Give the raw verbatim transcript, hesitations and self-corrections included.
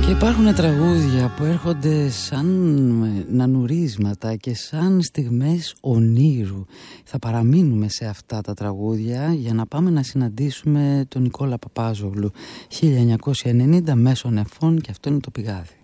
Υπάρχουν τραγούδια που έρχονται σαν νανουρίσματα και σαν στιγμές ονείρου. Θα παραμείνουμε σε αυτά τα τραγούδια για να πάμε να συναντήσουμε τον Νικόλα Παπάζογλου. χίλια εννιακόσια ενενήντα, Μέσων Εφών, και αυτό είναι το πηγάδι.